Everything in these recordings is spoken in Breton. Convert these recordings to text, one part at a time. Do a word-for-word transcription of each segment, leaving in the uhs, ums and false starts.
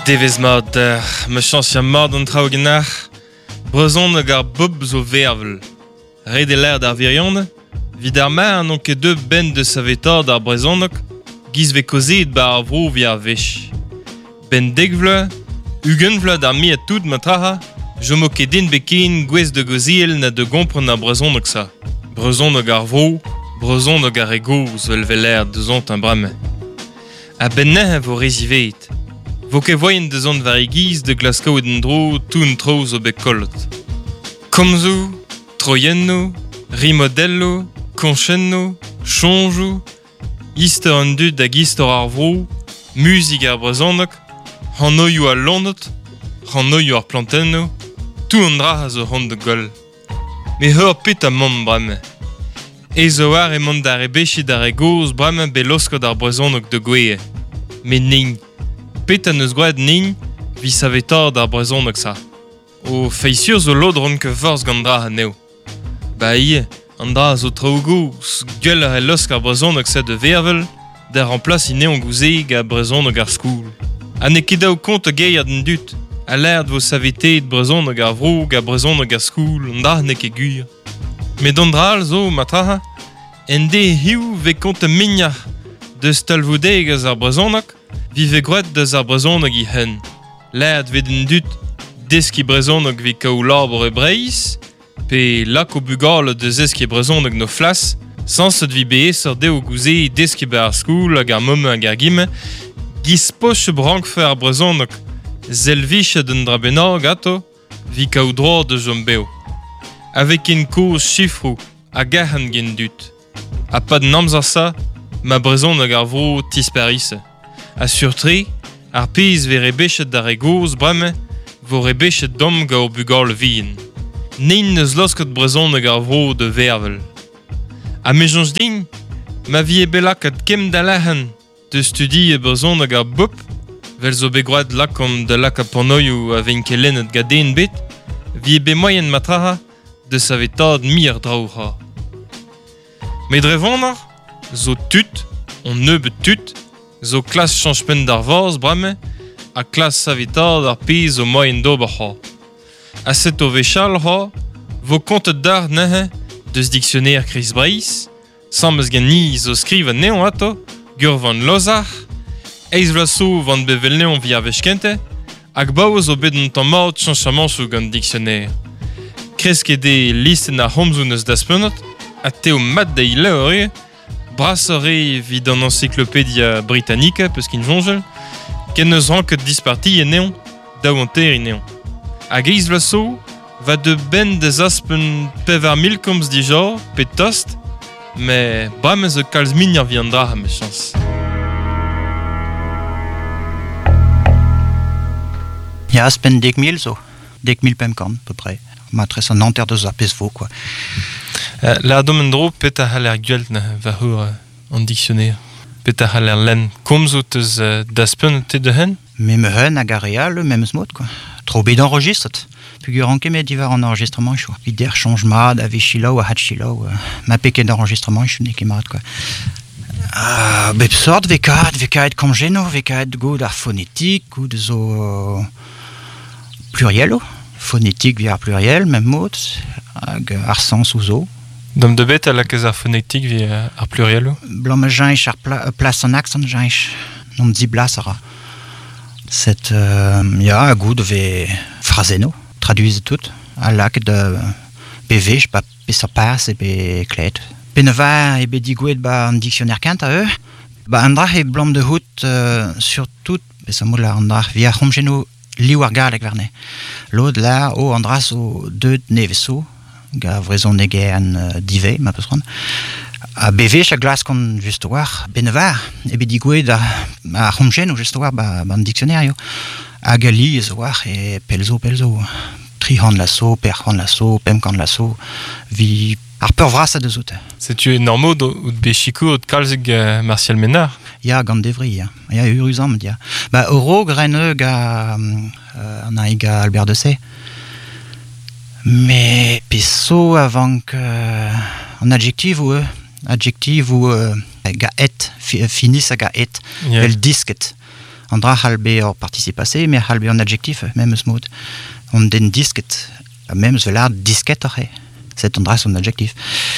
Devez mat uh, me chans ya mat an traoù gennar, brezon hag ar bob zo vervel. Red e l'air d'ar virion, vid ar mar non ket deux ben de savetard d'ar brezonok, giz ve kozet ba ar vro via ar vech. Ben degvle, ugenvle d'ar mi a tout matraha, jo mo ket din bekin gwez de goziel na de gompren ar brezonok sa. Brezonok ar vro, brezonok ar ego zvel vel l'air de zont un brame. A ben nehe vo rezivet. Vo ket voyen de zont var e giz de glaskaout en dro tout tro zo bet kolot. Komzou, troyenno, rimodello, konchenno, chonjou, ister an dud hag ister ar vro, musik ar brezhonok, c'hannoioù ar lonnot, c'hannoioù ar plantenno, tout an dra a zo c'hant de gol. Me heur pet a mont brame. E zo ar e mont d'ar e bechet d'ar e goz brame beloskot ar brezhonok de gweye. Me ning. Pet an eus gwaed ning, vi savetard d'ar brezhonok sa. O feisur zo lodron ke forz gant dra aneo. Ba ie, an dra zo traougous, gueul ar e losk ar brezhonok sa de vervel, der an plas i neon gouzeg a brezhonok ar skoul. Ha ne ket daou kont a geier den dut, a l'air vo savetet brezhonok ar vrog a brezhonok ar skoul, an dra ne ket gwir. Me don dral zo, matraha, en de hiu ve kont a mignach de stalvoudeg az ar brezhonok, vi ve gret deus ar brezhonok i hen. L'air ve den dut, deski brezhonok vi kaou labor e breiz, pe lak o bugal deus eski brezhonok no flas, sans set vi bees ar deo gouze deski be ar skoul hag ar mome hag ar gime, giz poch brank fe ar brezhonok, zelvich den dra bennog ato, vi kaou dror de jom beo. Avek en koz chifrou a gahan gen dut. A pad namzar sa, ma brezhonok ar vro tisperisse. A surtre, ar pez ve rebechet d'ar e goz brame, vo rebechet dom ga o bugal vien. Nein neus loskot brezhonok ar vro de vervel. A mejons din, ma vi e belak ad kem da lahan de studi e brezhonok ar bop, vel zo begroad lakom de lak a pornoioù a ven kelennet gaden bet, vi e be moyen matraha de savetard mir draoura. Me drevonar, zo tut, on neub tut, zo klas chanjpen d'ar vorz brame, a klas savetard ar pez o moyen d'ober ha. A set o vechal ha, vo kontet d'ar nehe deus dictionnaire Chris Breiz, sammes gen ni zo skriv an neon ato, gur van lozar, eiz vlaso van bevel neon via vechkente, hag bao zo bet an tammaot chanchamanchou gant dictionnaire. Kreske de listen ar homzoun eus daspenot, a teo mat da ila ore, brasore vid an encyclopédia britannica, peus kin jonjel, ken eus ranket disparti e neon, daou an ter i neon. Hag eiz vlaso, va de ben deus aspen pevar milkomz dijor, pet tost, me bram eus e kalz min ar vi an dra ha me chans. Ja, aspen dek mil zo, dek mil pemkant, peu près. Ma tres an anter deus ar pez vo, quoi. Uh, la dom en dro pet a c'haller gwelt na va hur uh, an dictionnaire. Pet a c'haller len. Komzo teus uh, daspen te de hen? Mem hen hag ar real, mem smot, quoi. Tro bet enregistret. Pugur an kemet divar an enregistrement, chou. Vider chanj mat, a vechilaou, a hatchilaou. Uh, ma peket d'enregistrement, chou ne kemat, quoi. Uh, bep sort, vekaat, vekaat komgeno, vekaat gout ar phonétique, gout zo uh, plurielo. Phonétique via pluriel, même mot, hag ar sens ou zo. Dom de bet a la kez ar phonétique via ar plurielo? Blam a jainch ar pla, plas an accent jainch. Non di blas ara. Set, uh, ya, a gout ve frazeno, traduize tout. A lak de bevech, ba pe sa pas e be klet. Peneva e be digouet ba an dictionnaire kant a eux. Ba an dra e blam de hout, uh, sur tout, be sa moula an dra via homgeno liou ar galek verne. Lod la o andras o deud neveso, ga vrezon ege an uh, dive, ma peus ron. A bevech a glas kon just war, benevar, e be digouet a, a homgen o just war ba, ba an dictionnaire. A gali ez war e pelzo pelzo. Tri han lasso, per han lasso, pem kan lasso, vi ar peur vras a deus out. Setu e normod ou de bechiko o de kalzeg uh, Martial Ménard? Ya, gant devri, ya. Ya, uruzam, dia. Ba, euro grene ga uh, an aig a Albert de Sey. Me peso avant que an adjektiv ou e, adjektiv ou uh, ga et, fi, finis a ga et, yeah. Vel disket. Andra halbe or participace, mais halbe en adjectif, même ce mot. On den disket, même ce là disket aurait. C'est Andra son adjectif.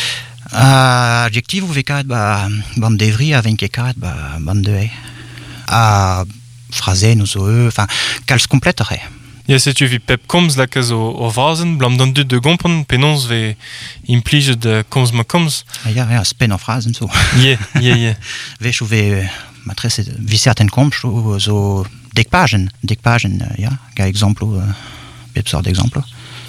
Uh, adjectif ou vekat, bah, bande d'evry, avec kekat, bah, bande de hé. Ah, phrase, nous eux, enfin, cals complète aurait. Ja, se tu vi pep komz la kaz o, o vrazen, blam dan dud de gompen, penons ve implije de komz ma komz. Ah, ja, ja, spen en phrase, so. Ye, ye, ye. Vech ou ve, matres, vi certain komz, ou zo, dek pagen, dek pagen, ja, ga exemple, uh, pep sort d'exemple.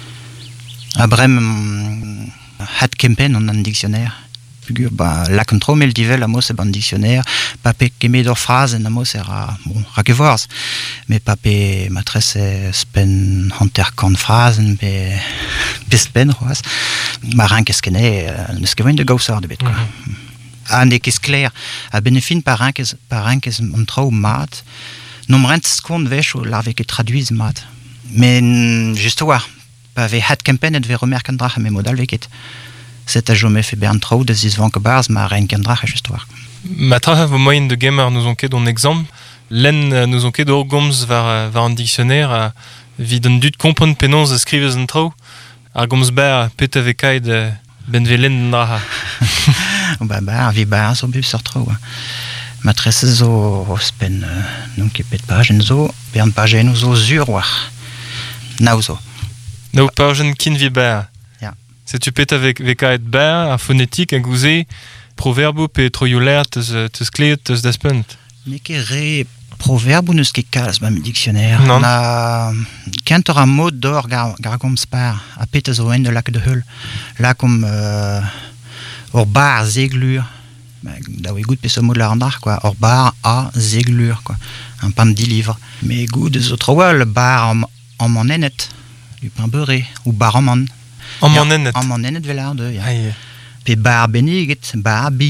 Abrem, um, hat kempen en un dictionnaire. Figure, bah, la contrôle, mais le divel, la mot, c'est un dictionnaire. Papé, kémé d'or phrase, la mot, c'est ra, bon, rakevors. Mais papé, matresse, spen, hunter, con phrase, mais, pespen, roas. Marin, qu'est-ce qu'elle est, ne ce qu'il de gausser, de bête, quoi. Ah, n'est qu'est-ce clair. À bénéfice, par un, qu'est-ce, par un, qu'est-ce, on trouve mat. Non, m'rent, ce qu'on vêche, ou l'arve, qui traduise mat. Mais, juste voir. Pavé, hat kempen, et devait remerquer un drach, mais modal, vekit. C'est à jamais fait bien trop de zis van bars, mais rien qu'un drach histoire. Ma tra vo moyen de gamer nous ont ket un exemple. Len nous ont ket d'or goms var var un dictionnaire a vid un dud kompon penons a skrivez un tro. Ar goms ber pet avekait de benvelen draha. Bah bah vi bar so bib sur tro. Matresse zo spen non ket pet page zo, bern page nous zo zur war. Nauzo. No pagen kin vi ber. C'est tu pètes avec vekaet ber, a phonétique, a gouzé, proverbo pe troyolaire teus teus kleet teus daspent. Mais que ré proverbe ou ne ce qui casse même dictionnaire. Non. On a quand un mot d'or gar gar comme spar, a pète zo en de lac de hul. Là comme euh, or bar zeglur. Bah da oui goût pe ce mot de la randar quoi. Or bar a zeglur quoi. Un pain de dix livres. Mais goût des autres wall bar en en monenet. Du pain beurré ou bar en mon. En mon ennet. En mon ennet velar de, ja. Aïe. Pe bar benigit, bar bi